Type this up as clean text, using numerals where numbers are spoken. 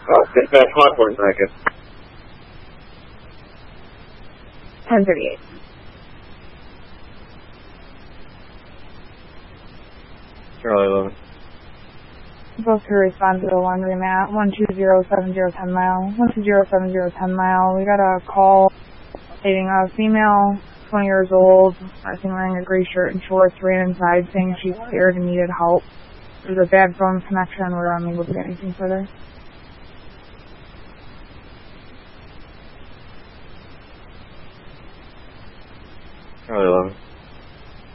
Oh, dispatch, hold for a second. 1038. Charlie 11. Supposed to respond to the laundry mat. 1207010 mile. 1207010 mile. We got a call stating a female, 20 years old, seen wearing a gray shirt and shorts, ran inside saying she's scared and needed help. There's a bad phone connection. We're unable to get anything further. Charlie 11.